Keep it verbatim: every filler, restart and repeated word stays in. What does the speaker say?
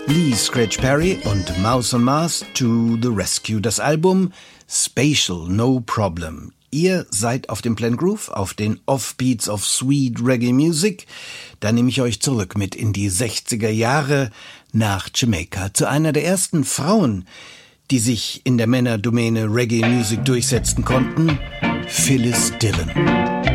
Lee Scratch Perry und Mouse on Mars to the Rescue. Das Album Spatial No Problem. Ihr seid auf dem Plan Groove, auf den Offbeats of Sweet Reggae Music. Da nehme ich euch zurück mit in die sechziger Jahre nach Jamaika zu einer der ersten Frauen, die sich in der Männerdomäne Reggae Music durchsetzen konnten, Phyllis Dillon.